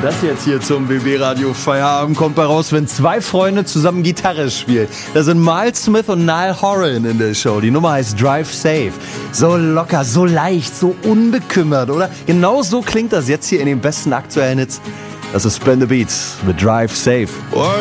Das jetzt hier zum BB-Radio Feierabend kommt bei raus, wenn zwei Freunde zusammen Gitarre spielen. Da sind Miles Smith und Niall Horan in der Show. Die Nummer heißt Drive Safe. So locker, so leicht, so unbekümmert, oder? Genau so klingt das jetzt hier in den besten aktuellen Hits. Das ist Spin the Beats mit Drive Safe.